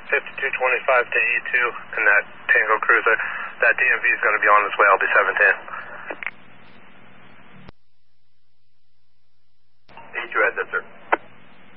5225 to E2 in that Tango Cruiser. That DMV is going to be on its way. I'll be 710.